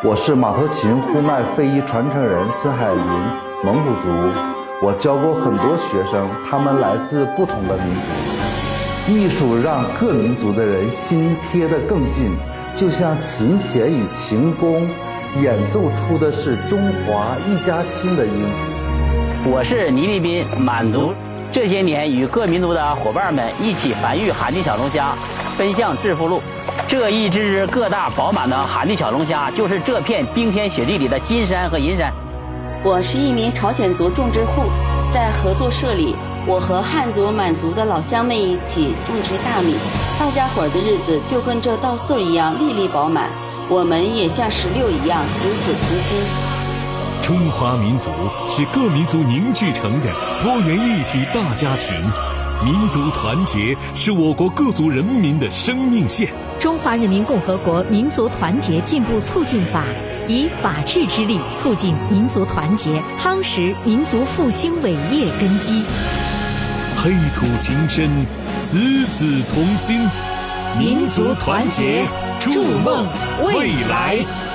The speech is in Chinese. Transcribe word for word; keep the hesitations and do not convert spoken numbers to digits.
我是马头琴呼麦非遗传承人孙海林，蒙古族。我教过很多学生，他们来自不同的民族。艺术让各民族的人心贴得更近，就像琴弦与琴弓演奏出的是中华一家亲的音符。 我是倪立斌，满族。这些年与各民族的伙伴们一起繁育寒地小龙虾，奔向致富路。这一只只个大饱满的寒地小龙虾，就是这片冰天雪地里的金山和银山。 我是一名朝鲜族种植户，在合作社里，我和汉族、满族的老乡们一起种植大米，大家伙儿的日子就跟这稻穗一样粒粒饱满，我们也像石榴一样子子同心。 中华民族是各民族凝聚成的多元一体大家庭，民族团结是我国各族人民的生命线。 中华人民共和国民族团结进步促进法以法治之力促进民族团结，夯实民族复兴伟业根基。 黑土情深，子子同心， 民族团结，筑梦未来。